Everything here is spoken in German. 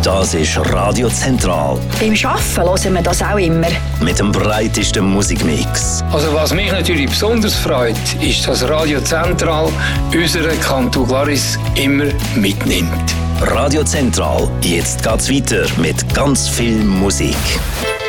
Das ist Radio Zentral. Beim Arbeiten hören wir das auch immer. Mit dem breitesten Musikmix. Also was mich natürlich besonders freut, ist, dass Radio Zentral unseren Kanton Glaris immer mitnimmt. Radio Zentral, jetzt geht's weiter mit ganz viel Musik.